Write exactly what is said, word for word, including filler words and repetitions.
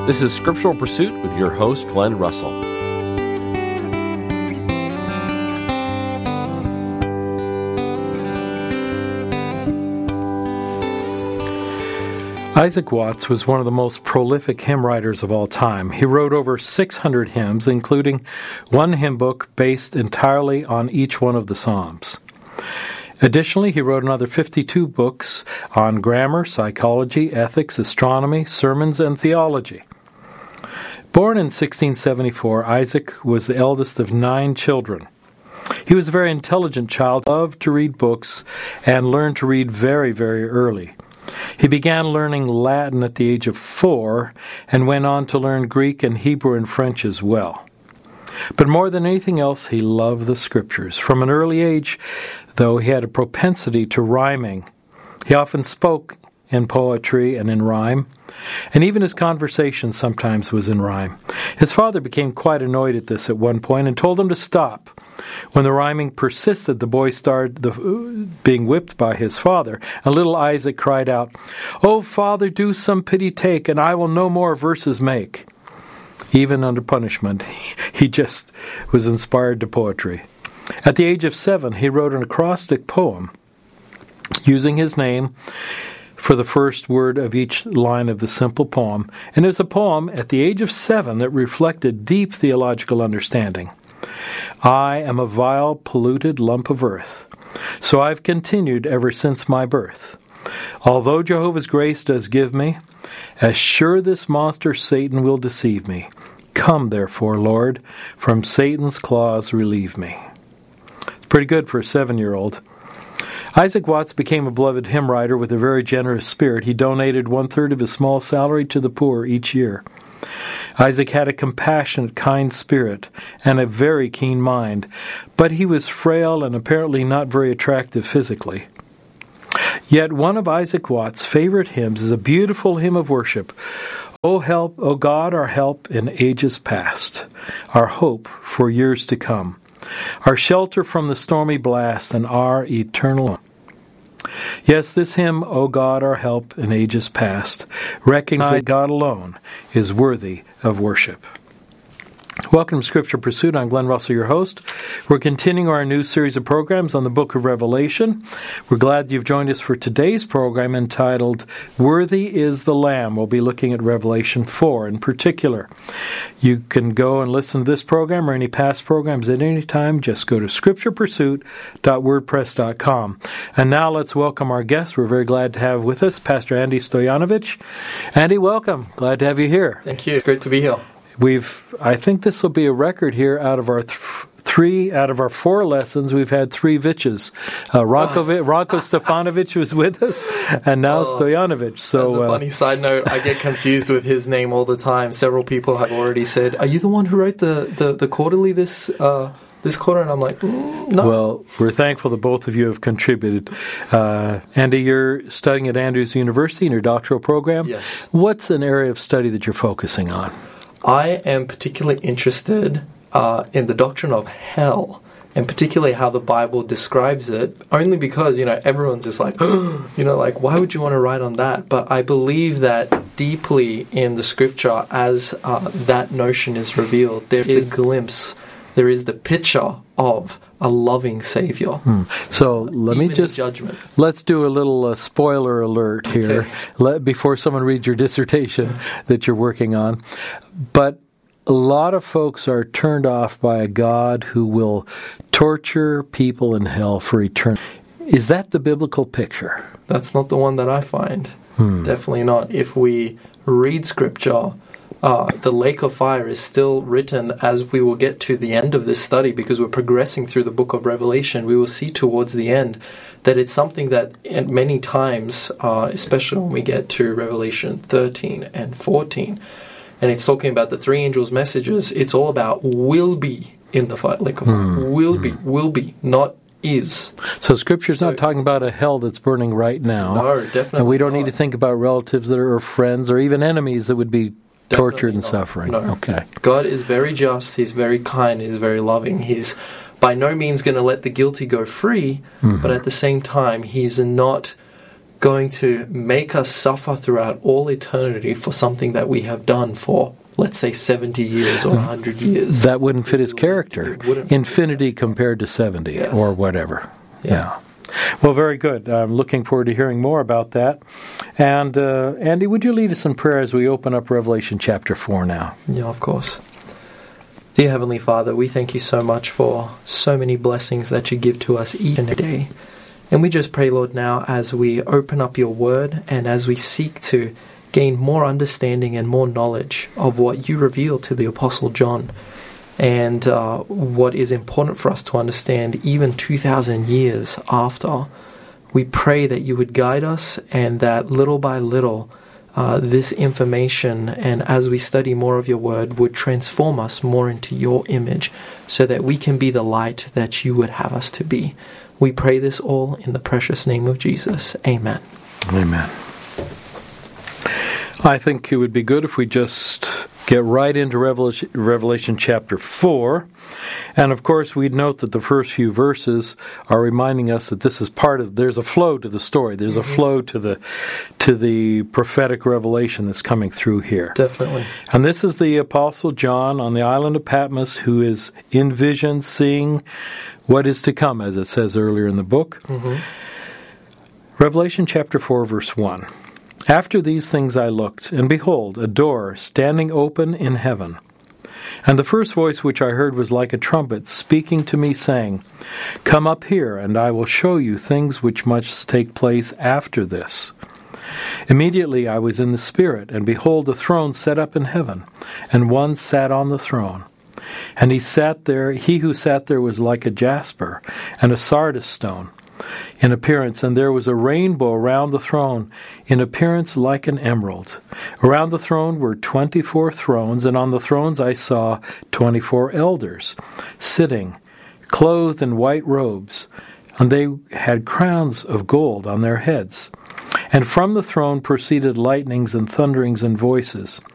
This is Scriptural Pursuit with your host, Glenn Russell. Isaac Watts was one of the most prolific hymn writers of all time. He wrote over six hundred hymns, including one hymn book based entirely on each one of the Psalms. Additionally, he wrote another fifty-two books on grammar, psychology, ethics, astronomy, sermons, and theology. Born in sixteen seventy-four, Isaac was the eldest of nine children. He was a very intelligent child, loved to read books, and learned to read very, very early. He began learning Latin at the age of four and went on to learn Greek and Hebrew and French as well. But more than anything else, he loved the Scriptures. From an early age, though, he had a propensity to rhyming. He often spoke in poetry and in rhyme, and even his conversation sometimes was in rhyme. His father became quite annoyed at this at one point and told him to stop. When the rhyming persisted, the boy started the, uh, being whipped by his father, and little Isaac cried out, "Oh, Father, do some pity take, and I will no more verses make." Even under punishment, he just was inspired to poetry. At the age of seven, he wrote an acrostic poem using his name for the first word of each line of the simple poem, and it was a poem at the age of seven that reflected deep theological understanding. I am a vile, polluted lump of earth, so I've continued ever since my birth. Although Jehovah's grace does give me, as sure this monster Satan will deceive me. Come, therefore, Lord, from Satan's claws relieve me. Pretty good for a seven-year-old. Isaac Watts became a beloved hymn writer with a very generous spirit. He donated one-third of his small salary to the poor each year. Isaac had a compassionate, kind spirit and a very keen mind, but he was frail and apparently not very attractive physically. Yet one of Isaac Watts' favorite hymns is a beautiful hymn of worship. O help, O God, our help in ages past, our hope for years to come, our shelter from the stormy blast and our eternal. Yes, this hymn, O God, our help in ages past, recognizes that God alone is worthy of worship. Welcome to Scripture Pursuit. I'm Glenn Russell, your host. We're continuing our new series of programs on the book of Revelation. We're glad you've joined us for today's program entitled, Worthy is the Lamb. We'll be looking at Revelation four in particular. You can go and listen to this program or any past programs at any time. Just go to scripture pursuit dot wordpress dot com. And now let's welcome our guest. We're very glad to have with us Pastor Andy Stoyanovich. Andy, welcome. Glad to have you here. Thank you. It's great to be here. We've, I think this will be a record here. Out of our th- three, out of our four lessons, we've had three Viches. Uh, Ranko, oh. Ranko Stefanovic was with us, and now oh, Stoyanovich. So, as a funny uh, side note, I get confused with his name all the time. Several people have already said, "Are you the one who wrote the the, the quarterly this uh, this quarter?" And I'm like, mm, "No." Well, we're thankful that both of you have contributed. Uh, Andy, you're studying at Andrews University in your doctoral program. Yes. What's an area of study that you're focusing on? I am particularly interested uh, in the doctrine of hell, and particularly how the Bible describes it, only because, you know, everyone's just like, oh, you know, like, why would you want to write on that? But I believe that deeply in the Scripture, as uh, that notion is revealed, there is a glimpse, there is the picture of a loving Savior. Hmm. So let Even me just, judgment. let's do a little uh, spoiler alert here okay. let, before someone reads your dissertation that you're working on. But a lot of folks are turned off by a God who will torture people in hell for eternity. Is that the biblical picture? That's not the one that I find. Hmm. Definitely not. If we read Scripture, Uh, the lake of fire is still written, as we will get to the end of this study, because we're progressing through the book of Revelation. We will see towards the end that it's something that many times, uh, especially when we get to Revelation thirteen and fourteen, and it's talking about the three angels' messages, it's all about will be in the fire, lake of fire. Mm. Will be, will be, not is. So Scripture's so not talking about a hell that's burning right now. No, definitely And we don't not. need to think about relatives that are or friends or even enemies that would be Definitely tortured and not. suffering. No. Okay. God is very just. He's very kind. He's very loving. He's by no means going to let the guilty go free, mm-hmm. but at the same time, He's not going to make us suffer throughout all eternity for something that we have done for, let's say, seventy years or one hundred years. That wouldn't fit his character. It wouldn't fit his Infinity compared to seventy, Yes. or whatever. Yeah. yeah. Well, very good. I'm looking forward to hearing more about that. And uh, Andy, would you lead us in prayer as we open up Revelation chapter four now? Yeah, of course. Dear Heavenly Father, we thank you so much for so many blessings that you give to us each and every day. And we just pray, Lord, now as we open up your word and as we seek to gain more understanding and more knowledge of what you revealed to the Apostle John, and uh, what is important for us to understand even two thousand years after, we pray that you would guide us and that little by little uh, this information, and as we study more of your word, would transform us more into your image so that we can be the light that you would have us to be. We pray this all in the precious name of Jesus. Amen. Amen. I think it would be good if we just get right into Revelation, Revelation chapter four. And of course, we'd note that the first few verses are reminding us that this is part of, there's a flow to the story. There's mm-hmm. a flow to the to the prophetic revelation that's coming through here. Definitely. And this is the Apostle John on the island of Patmos, who is in vision seeing what is to come, as it says earlier in the book. Mm-hmm. Revelation chapter four, verse one. After these things I looked, and behold, a door standing open in heaven. And the first voice which I heard was like a trumpet, speaking to me, saying, Come up here, and I will show you things which must take place after this. Immediately I was in the Spirit, and behold, a throne set up in heaven, and one sat on the throne. And he sat there, he who sat there was like a jasper, and a sardis stone in appearance, and there was a rainbow around the throne, in appearance like an emerald. Around the throne were twenty-four thrones, and on the thrones I saw twenty-four elders, sitting, clothed in white robes, and they had crowns of gold on their heads. And from the throne proceeded lightnings and thunderings and voices.